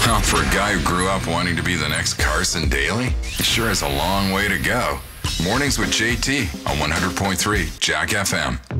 Well, for a guy who grew up wanting to be the next Carson Daly, he sure has a long way to go. Mornings with JT on 100.3 Jack FM.